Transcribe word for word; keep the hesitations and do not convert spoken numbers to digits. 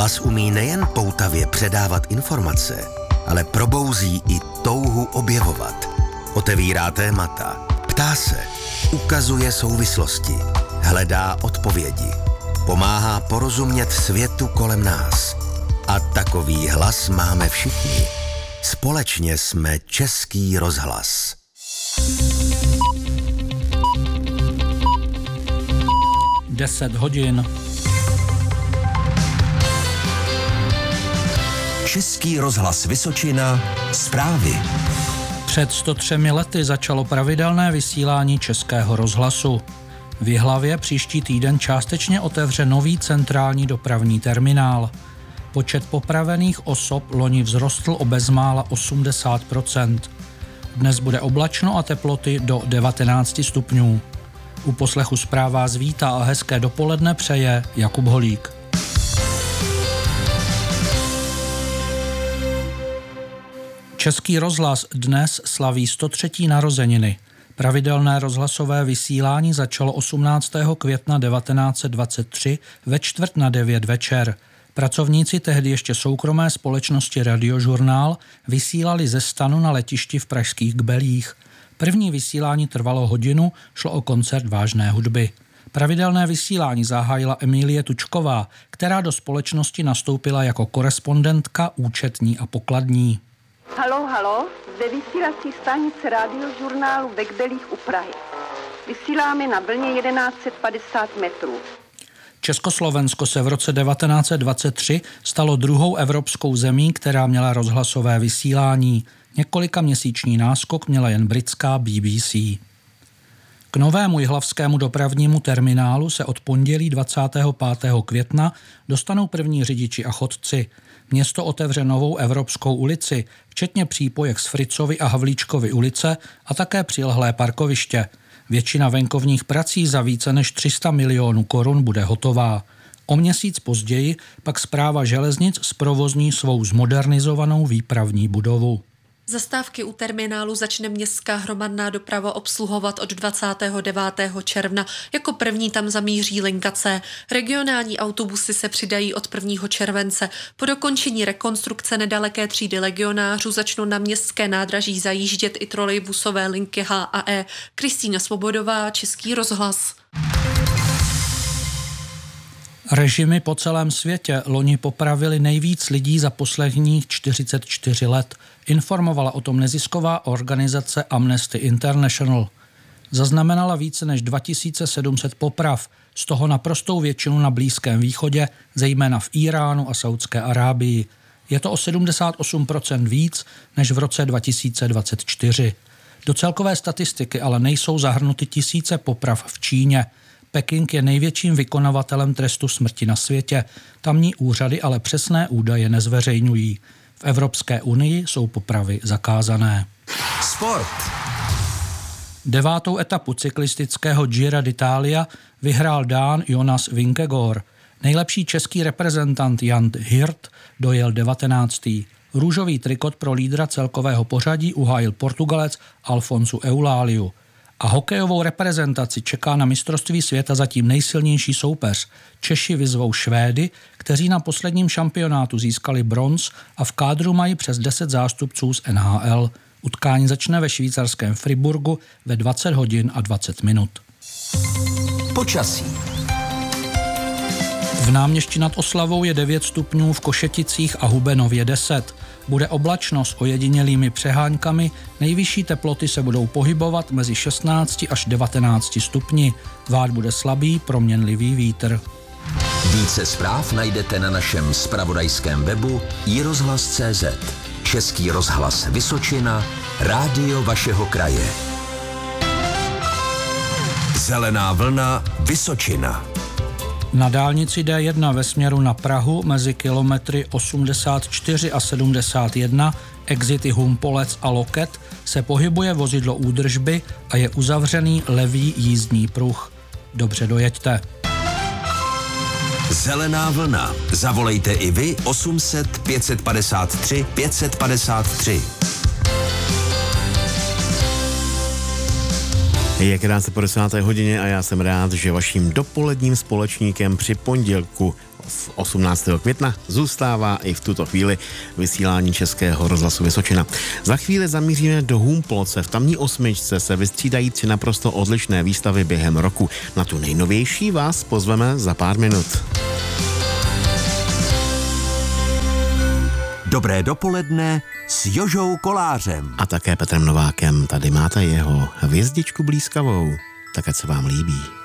Rozhlas umí nejen poutavě předávat informace, ale probouzí i touhu objevovat. Otevírá témata, ptá se, ukazuje souvislosti, hledá odpovědi, pomáhá porozumět světu kolem nás. A takový hlas máme všichni. Společně jsme Český rozhlas. deset hodin. Český rozhlas Vysočina, zprávy. Před sto třemi lety začalo pravidelné vysílání Českého rozhlasu. V Jihlavě příští týden částečně otevře nový centrální dopravní terminál. Počet popravených osob loni vzrostl o bezmála osmdesát procent. Dnes bude oblačno a teploty do devatenáct stupňů. U poslechu zpráv vás vítá a hezké dopoledne přeje Jakub Holík. Český rozhlas dnes slaví sto třetí narozeniny. Pravidelné rozhlasové vysílání začalo osmnáctého května devatenáct set dvacet tři ve čtvrt na devět večer. Pracovníci tehdy ještě soukromé společnosti Radiožurnál vysílali ze stanu na letišti v pražských Kbelích. První vysílání trvalo hodinu, šlo o koncert vážné hudby. Pravidelné vysílání zahájila Emílie Tučková, která do společnosti nastoupila jako korespondentka, účetní a pokladní. Haló, haló, ze vysílací stanice Radiožurnálu ve Kbelích u Prahy. Vysíláme na vlně jedenáct set padesát metrů. Československo se v roce devatenáct set dvacet tři stalo druhou evropskou zemí, která měla rozhlasové vysílání. Několika měsíční náskok měla jen britská B B C. K novému jihlavskému dopravnímu terminálu se od pondělí dvacátého pátého května dostanou první řidiči a chodci. Město otevře novou Evropskou ulici, včetně přípojek z Fritzovy a Havlíčkovy ulice a také přilehlé parkoviště. Většina venkovních prací za více než tři sta milionů korun bude hotová. O měsíc později pak Správa železnic zprovozní svou zmodernizovanou výpravní budovu. Zastávky u terminálu začne městská hromadná doprava obsluhovat od dvacátého devátého června. Jako první tam zamíří linka C. Regionální autobusy se přidají od prvního července. Po dokončení rekonstrukce nedaleké třídy legionářů začnou na městské nádraží zajíždět i trolejbusové linky H a E. Kristýna Svobodová, Český rozhlas. Režimy po celém světě loni popravili nejvíc lidí za posledních čtyřicet čtyři let. Informovala o tom nezisková organizace Amnesty International. Zaznamenala více než dva tisíce sedm set poprav, z toho naprostou většinu na Blízkém východě, zejména v Íránu a Saudské Arábii. Je to o sedmdesát osm procent víc než v roce dva tisíce dvacet čtyři. Do celkové statistiky ale nejsou zahrnuty tisíce poprav v Číně. Peking je největším vykonavatelem trestu smrti na světě. Tamní úřady ale přesné údaje nezveřejňují. V Evropské unii jsou popravy zakázané. Sport. Devátou etapu cyklistického Giro d'Italia vyhrál Dán Jonas Vingegaard. Nejlepší český reprezentant Jan Hirt dojel devatenáctý. Růžový trikot pro lídra celkového pořadí uhájil Portugalec Alfonso Eulaliu. A hokejovou reprezentaci čeká na mistrovství světa zatím nejsilnější soupeř. Češi vyzvou Švédy, kteří na posledním šampionátu získali bronz a v kádru mají přes deset zástupců z N H L. Utkání začne ve švýcarském Friburgu ve dvacet hodin a dvacet minut. Počasí. V Náměšti nad Oslavou je devět stupňů, v Košeticích a Hubenově deset. Bude oblačno s ojedinělými přeháňkami, nejvyšší teploty se budou pohybovat mezi šestnácti až devatenácti stupni. Vát bude slabý, proměnlivý vítr. Více zpráv najdete na našem zpravodajském webu i rozhlas tečka cé zet. Český rozhlas Vysočina, rádio vašeho kraje. Zelená vlna Vysočina. Na dálnici D jedna ve směru na Prahu mezi kilometry osmdesát čtyři a sedmdesát jedna, exity Humpolec a Loket, se pohybuje vozidlo údržby a je uzavřený levý jízdní pruh. Dobře dojeďte. Zelená vlna. Zavolejte i vy osm set pět set padesát tři pět set padesát tři. Je krátce po desáté hodině a já jsem rád, že vaším dopoledním společníkem při pondělku osmnáctého května zůstává i v tuto chvíli vysílání Českého rozhlasu Vysočina. Za chvíli zamíříme do Humpolce. V tamní osmičce se vystřídají tři naprosto odlišné výstavy během roku. Na tu nejnovější vás pozveme za pár minut. Dobré dopoledne s Jožou Kolářem. A také Petrem Novákem. Tady máte jeho hvězdičku blízkavou. Tak ať se vám líbí.